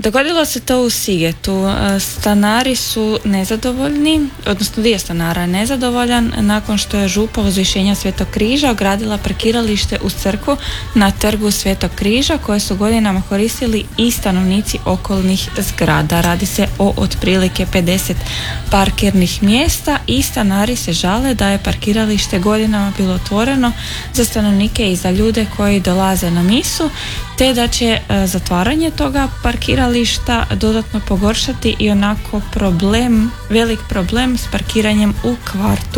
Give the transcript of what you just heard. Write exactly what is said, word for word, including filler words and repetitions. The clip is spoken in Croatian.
Dogodilo se to u Sigetu. Stanari su nezadovoljni, odnosno dio stanara je nezadovoljan nakon što je župa Uzvišenja Svetog križa ogradila parkiralište uz crkvu na trgu Svetog križa koje su godinama koristili i stanovnici okolnih zgrada. Radi se o otprilike pedeset parkirnih mjesta i stanari se žale da je parkiralište godinama bilo otvoreno za stanovnike i za ljude koji dolaze na misu, te da će e, zatvaranje toga parkirališta dodatno pogoršati i onako problem, velik problem s parkiranjem u kvartu